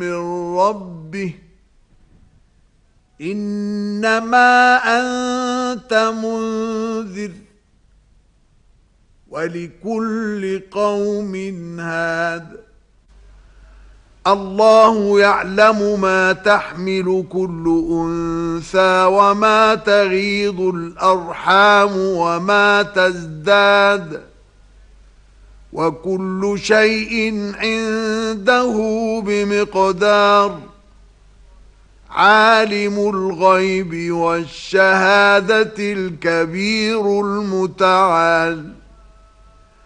من ربه إنما أنت منذر ولكل قوم هاد الله يعلم ما تحمل كل أنثى وما تغيض الأرحام وما تزداد وكل شيء عنده بمقدار عالم الغيب والشهادة الكبير المتعال